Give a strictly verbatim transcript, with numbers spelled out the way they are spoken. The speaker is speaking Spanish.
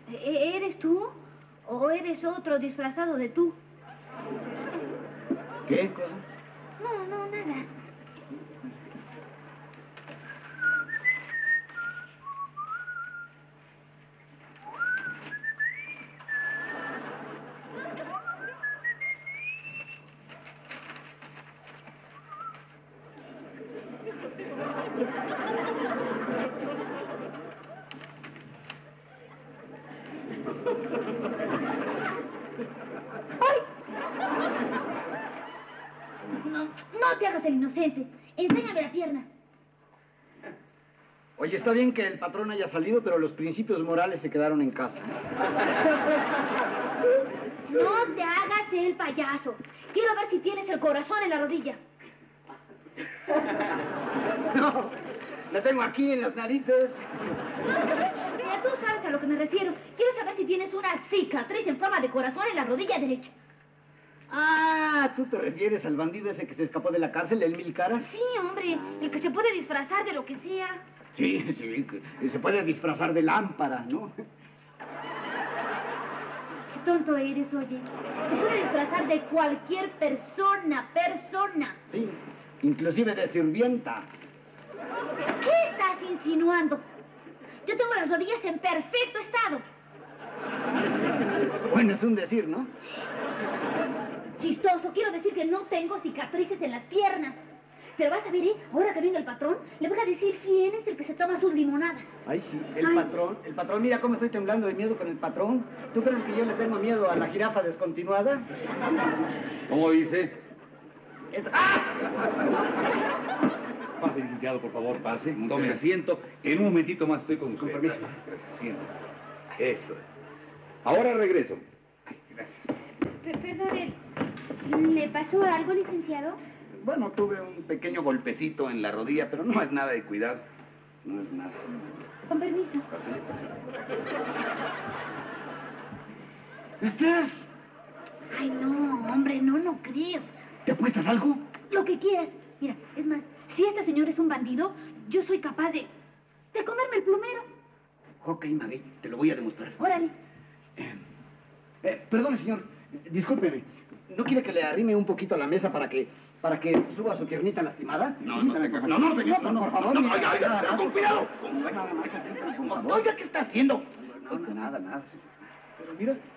¿E- ¿Eres tú? ¿O eres otro disfrazado de tú? ¿Qué cosa? No, no, nada. No, no te hagas el inocente. Enséñame la pierna. Oye, está bien que el patrón haya salido, pero los principios morales se quedaron en casa. No te hagas el payaso. Quiero ver si tienes el corazón en la rodilla. No, la tengo aquí en las narices. Mira, tú sabes a lo que me refiero. Quiero saber si tienes una cicatriz en forma de corazón en la rodilla derecha. Ah, ¿tú te refieres al bandido ese que se escapó de la cárcel, el Mil Caras? Sí, hombre, el que se puede disfrazar de lo que sea. Sí, sí, que se puede disfrazar de lámpara, ¿no? Qué tonto eres, oye. Se puede disfrazar de cualquier persona, persona. Sí, inclusive de sirvienta. ¿Qué estás insinuando? Yo tengo las rodillas en perfecto estado. Bueno, es un decir, ¿no? Chistoso, quiero decir que no tengo cicatrices en las piernas. Pero vas a ver, ¿eh? Ahora que venga el patrón, le voy a decir quién es el que se toma sus limonadas. Ay, sí, el Ay. patrón. El patrón, mira cómo estoy temblando de miedo con el patrón. ¿Tú crees que yo le tengo miedo a la jirafa descontinuada? ¿Cómo dice? Es- ¡Ah! Pase, licenciado, por favor, pase. Muchas Tome gracias. asiento. En un momentito más estoy con usted. Con permiso. Gracias, gracias. Siéntese. Eso. Ahora regreso. Ay, gracias. P- Perdone, ¿le pasó algo, licenciado? Bueno, tuve un pequeño golpecito en la rodilla, pero no es nada de cuidado. No es nada. Con permiso. Pásale, pásale. ¿Estás? Ay, no, hombre, no, no creo. ¿Te apuestas algo? Lo que quieras. Mira, es más, si este señor es un bandido, yo soy capaz de... de comerme el plumero. Ok, Marie, te lo voy a demostrar. Órale. Eh, perdone, señor. Discúlpeme. ¿No quiere que le arrime un poquito a la mesa para que para que suba su piernita lastimada? No, no, Permítame, tenga- por no, favor. no, señor, No, por favor. no, mire, oiga, oiga, nada pero más. con cuidado. Nada más, por favor. Oiga, ¿qué está haciendo? No, no, nada, nada. Pero mira,